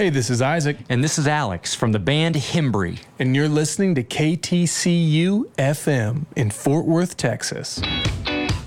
Hey, this is Isaac. And this is Alex from the band Hembry. And you're listening to KTCU FM in Fort Worth, Texas.